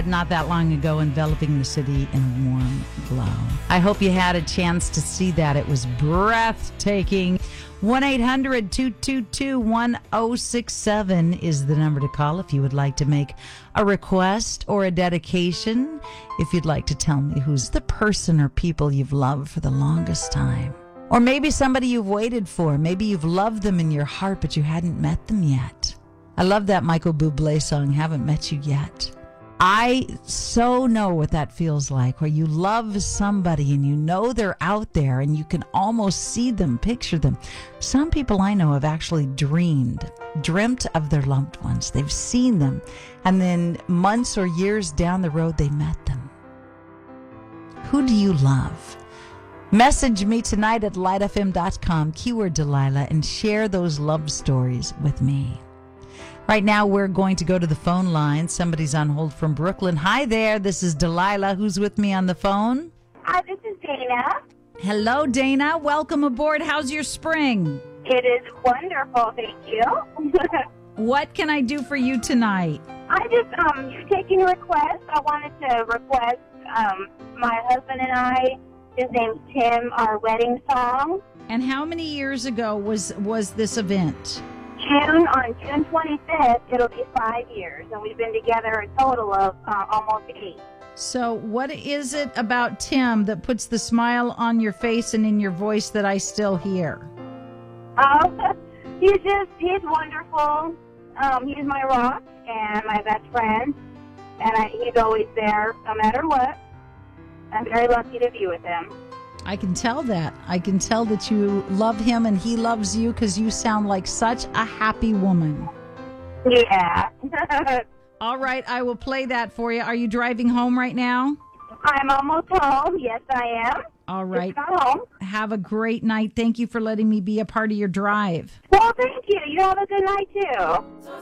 Not that long ago, enveloping the city in a warm glow. I hope you had a chance to see that. It was breathtaking. 1-800-222-1067 is the number to call if you would like to make a request or a dedication. If you'd like to tell me who's the person or people you've loved for the longest time. Or maybe somebody you've waited for. Maybe you've loved them in your heart, but you hadn't met them yet. I love that Michael Bublé song, Haven't Met You Yet. I so know what that feels like, where you love somebody and you know they're out there and you can almost see them, picture them. Some people I know have actually dreamt of their loved ones. They've seen them, and then months or years down the road, they met them. Who do you love? Message me tonight at lightfm.com, keyword Delilah, and share those love stories with me. Right now, we're going to go to the phone line. Somebody's on hold from Brooklyn. Hi there. This is Delilah. Who's with me on the phone? Hi, this is Dana. Hello, Dana. Welcome aboard. How's your spring? It is wonderful, thank you. What can I do for you tonight? I just, you're taking requests. I wanted to request my husband and I, his name's Tim, our wedding song. And how many years ago was this event? On June 25th, it'll be 5 years, and we've been together a total of almost 8. So what is it about Tim that puts the smile on your face and in your voice that I still hear? He's wonderful. He's my rock and my best friend, and he's always there no matter what. I'm very lucky to be with him. I can tell that. I can tell that you love him and he loves you because you sound like such a happy woman. Yeah. All right, I will play that for you. Are you driving home right now? I'm almost home. Yes, I am. All right. Just got home. Have a great night. Thank you for letting me be a part of your drive. Well, thank you. You have a good night, too.